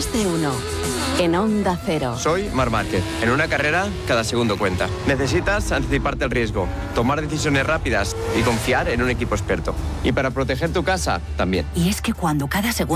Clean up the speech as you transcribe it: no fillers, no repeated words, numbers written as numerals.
Más de uno. En Onda Cero. Soy Marc Márquez. En una carrera, cada segundo cuenta. Necesitas anticiparte al riesgo, tomar decisiones rápidas y confiar en un equipo experto. Y para proteger tu casa, también. Y es que cuando cada segundo